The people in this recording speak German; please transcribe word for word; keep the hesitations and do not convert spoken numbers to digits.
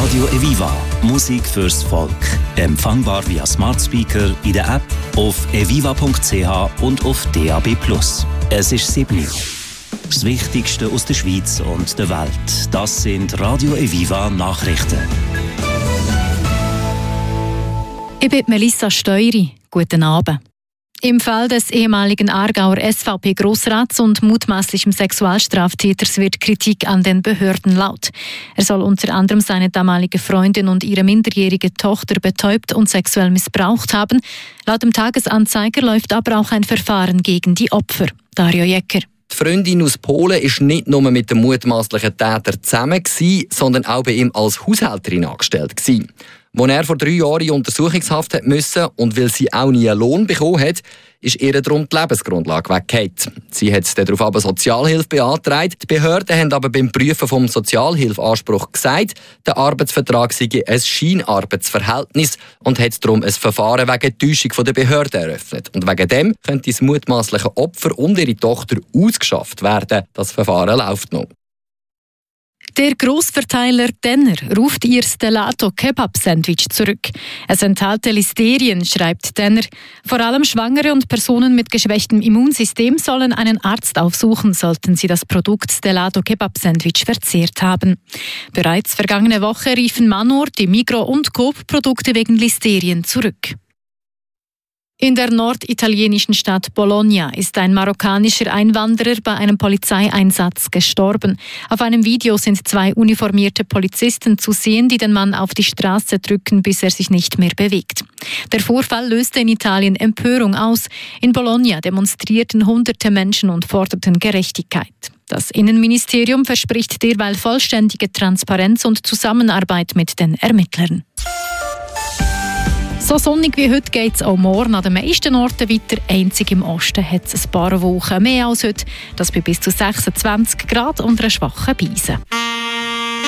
Radio Eviva. Musik fürs Volk. Empfangbar via Smart Speaker in der App, auf eviva punkt c h und auf D A B plus. Es ist sieben Uhr. Das Wichtigste aus der Schweiz und der Welt. Das sind Radio Eviva Nachrichten. Ich bin Melissa Steury. Guten Abend. Im Fall des ehemaligen Aargauer S V P-Grossrats und mutmaßlichem Sexualstraftäters wird Kritik an den Behörden laut. Er soll unter anderem seine damalige Freundin und ihre minderjährige Tochter betäubt und sexuell missbraucht haben. Laut dem Tagesanzeiger läuft aber auch ein Verfahren gegen die Opfer. Dario Jecker. Die Freundin aus Polen war nicht nur mit dem mutmaßlichen Täter zusammen, sondern auch bei ihm als Haushälterin angestellt. Als er vor drei Jahren in Untersuchungshaft hat müssen und weil sie auch nie einen Lohn bekommen hat, ist ihr darum die Lebensgrundlage weggefallen. Sie hat darauf aber Sozialhilfe beantragt. Die Behörden haben aber beim Prüfen vom Sozialhilfeanspruch gesagt, der Arbeitsvertrag sei ein Scheinarbeitsverhältnis und hat darum ein Verfahren wegen Täuschung der Behörden eröffnet. Und wegen dem könnte das mutmaßliche Opfer und ihre Tochter ausgeschafft werden. Das Verfahren läuft noch. Der Grossverteiler Denner ruft ihr Stellato Kebab Sandwich zurück. Es enthalte Listerien, schreibt Denner. Vor allem Schwangere und Personen mit geschwächtem Immunsystem sollen einen Arzt aufsuchen, sollten sie das Produkt Stellato Kebab Sandwich verzehrt haben. Bereits vergangene Woche riefen Manor, die Migros und Coop Produkte wegen Listerien zurück. In der norditalienischen Stadt Bologna ist ein marokkanischer Einwanderer bei einem Polizeieinsatz gestorben. Auf einem Video sind zwei uniformierte Polizisten zu sehen, die den Mann auf die Straße drücken, bis er sich nicht mehr bewegt. Der Vorfall löste in Italien Empörung aus. In Bologna demonstrierten hunderte Menschen und forderten Gerechtigkeit. Das Innenministerium verspricht derweil vollständige Transparenz und Zusammenarbeit mit den Ermittlern. So sonnig wie heute geht es auch morgen an den meisten Orten weiter. Einzig im Osten hat es ein paar Wochen mehr als heute. Das bei bis zu sechsundzwanzig Grad und einer schwachen Brise.